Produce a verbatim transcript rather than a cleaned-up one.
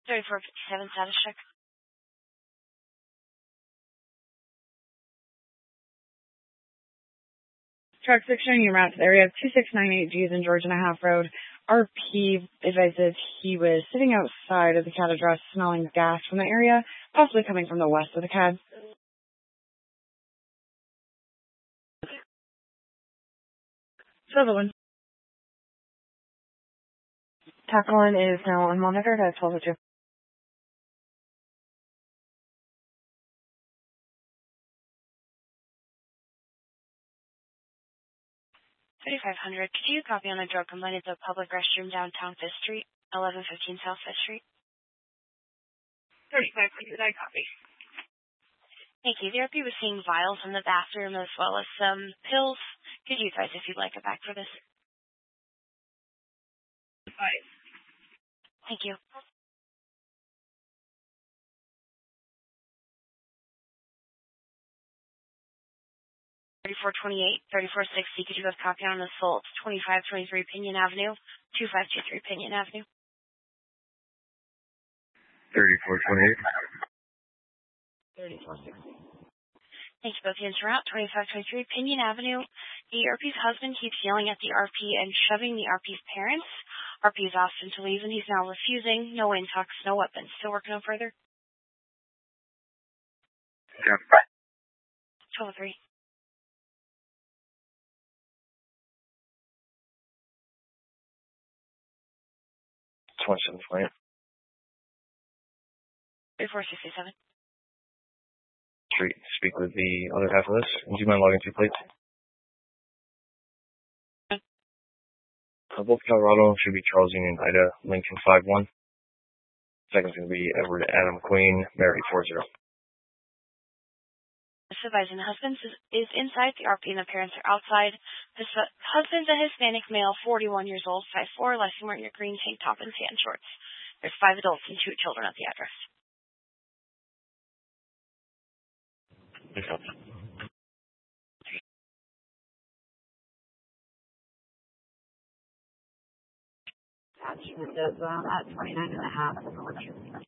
thirty-four fifty-seven status check. Truck six showing you route to the area of two six nine eight G's in Georgia and a half road. R P advises he was sitting outside of the C A D address smelling gas from the area, possibly coming from the west of the C A D. Sutherland. Tackleton is now unmonitored at twelve oh two. thirty-five hundred. Could you copy on a drug complaint at the public restroom downtown Fifth Street, eleven fifteen South Fifth Street? thirty-five hundred. I copy. Thank you. The R P was seeing vials in the bathroom as well as some pills. Could you advise if you'd like it back for this? Five. Thank you. thirty-four twenty-eight, thirty-four sixty. Could you have copy on assault, twenty-five twenty-three Pinion Avenue, two five two three Pinion Avenue? thirty-four twenty-eight. thirty-four sixty. Thank you both. The route, twenty-five twenty-three Pinion Avenue. The R P's husband keeps yelling at the R P and shoving the R P's parents. R P's asked him to leave, and he's now refusing. No intox, no weapons. Still working on further? Yeah. twelve oh three. twenty-seven twenty. thirty-four sixty-seven. Street. Speak with the other half of this. Would you mind logging two plates? Uh, both Colorado should be Charles Union Ida Lincoln five one. Second's going to be Edward Adam Queen Mary four zero. Advising the husband is, is inside, the R P and the parents are outside. The husband's a Hispanic male, forty-one years old, five foot four, last seen wearing a green tank top and tan shorts. There's five adults and two children at the address. Attachment is um, at twenty-nine and a half.